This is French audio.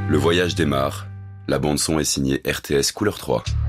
Le voyage démarre. La bande-son est signée RTS Couleur 3.